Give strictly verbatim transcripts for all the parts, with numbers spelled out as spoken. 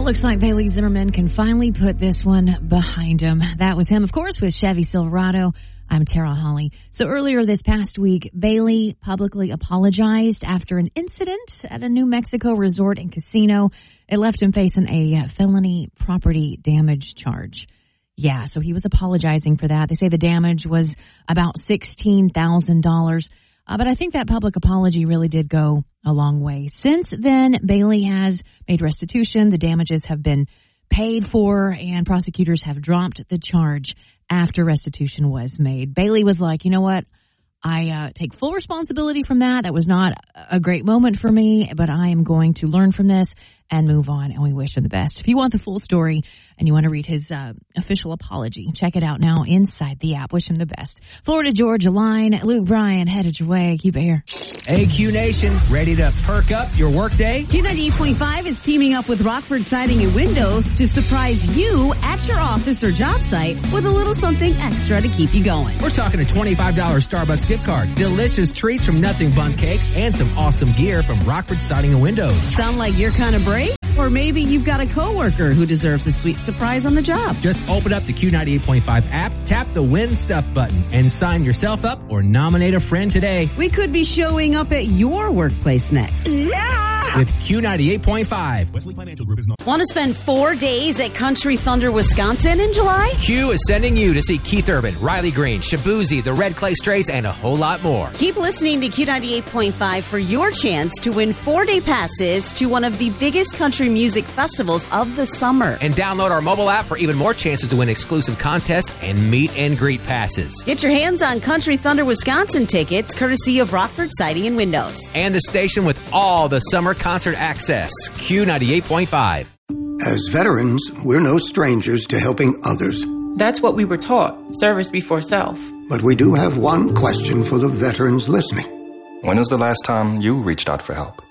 Well, it looks like Bailey Zimmerman can finally put this one behind him. That was him, of course, with Chevy Silverado. I'm Tara Holly. So earlier this past week, Bailey publicly apologized after an incident at a New Mexico resort and casino. It left him facing a felony property damage charge. Yeah, so he was apologizing for that. They say the damage was about sixteen thousand dollars. Uh, but I think that public apology really did go a long way. Since then, Bailey has made restitution. The damages have been paid for, and prosecutors have dropped the charge after restitution was made. Bailey was like, you know what? I uh, take full responsibility from that. That was not a great moment for me, but I am going to learn from this and move on, and we wish him the best. If you want the full story and you want to read his uh, official apology, check it out now inside the app. Wish him the best. Florida Georgia line, Luke Bryan headed your way. Keep it here. A Q Nation, ready to perk up your workday? Q ninety-eight point five is teaming up with Rockford Siding and Windows to surprise you at your office or job site with a little something extra to keep you going. We're talking a twenty-five dollars Starbucks gift card, delicious treats from Nothing Bun Cakes, and some awesome gear from Rockford Siding and Windows. Sound like you're kind of brave? Or maybe you've got a coworker who deserves a sweet surprise on the job. Just open up the Q ninety-eight point five app, tap the Win Stuff button, and sign yourself up or nominate a friend today. We could be showing up at your workplace next. Yeah! With Q ninety-eight point five. Wesley Financial Group is not. Want to spend four days at Country Thunder, Wisconsin in July? Q is sending you to see Keith Urban, Riley Green, Shabuzi, the Red Clay Strays, and a whole lot more. Keep listening to Q ninety-eight point five for your chance to win four-day passes to one of the biggest country music festivals of the summer. And download our mobile app for even more chances to win exclusive contests and meet and greet passes. Get your hands on Country Thunder, Wisconsin tickets, courtesy of Rockford Siding and Windows. And the station with all the summer concert access. Q ninety-eight point five. As veterans, we're no strangers to helping others. That's what we were taught, service before self. But we do have one question for the veterans listening. When was the last time you reached out for help?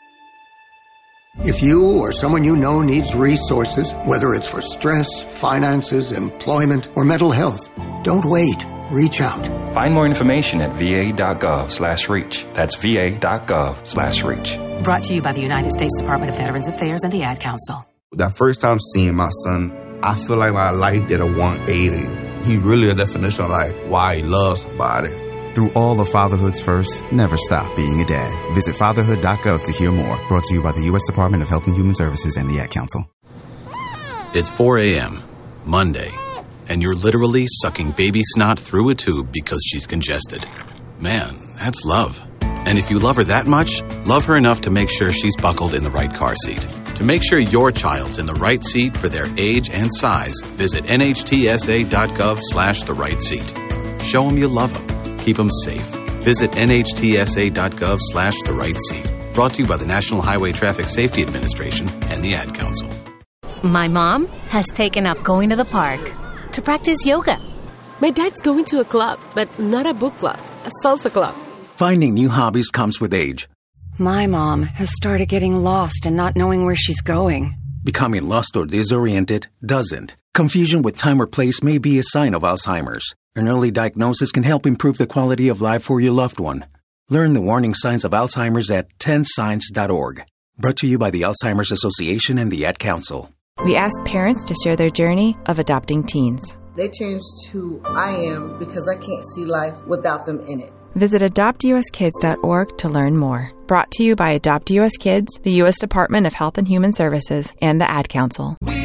If you or someone you know needs resources, whether it's for stress, finances, employment, or mental health, don't wait. Reach out. Find more information at va.gov slash reach. That's va.gov slash reach. Brought to you by the United States Department of Veterans Affairs and the Ad Council. That first time seeing my son, I feel like my life did a one eighty. He really a definition of like why he loves somebody. Through all of fatherhood's firsts, never stop being a dad. Visit fatherhood dot gov to hear more. Brought to you by the U S Department of Health and Human Services and the Ad Council. It's four a.m., Monday, and you're literally sucking baby snot through a tube because she's congested. Man, that's love. And if you love her that much, love her enough to make sure she's buckled in the right car seat. To make sure your child's in the right seat for their age and size, visit N H T S A dot gov slash the right seat. Show them you love them. Keep them safe. Visit N H T S A dot gov slash the right seat. Brought to you by the National Highway Traffic Safety Administration and the Ad Council. My mom has taken up going to the park to practice yoga. My dad's going to a club, but not a book club, a salsa club. Finding new hobbies comes with age. My mom has started getting lost and not knowing where she's going. Becoming lost or disoriented doesn't. Confusion with time or place may be a sign of Alzheimer's. An early diagnosis can help improve the quality of life for your loved one. Learn the warning signs of Alzheimer's at ten signs dot org. Brought to you by the Alzheimer's Association and the Ad Council. We asked parents to share their journey of adopting teens. They changed who I am because I can't see life without them in it. Visit adopt u s kids dot org to learn more. Brought to you by Adopt U S Kids, the U S Department of Health and Human Services, and the Ad Council.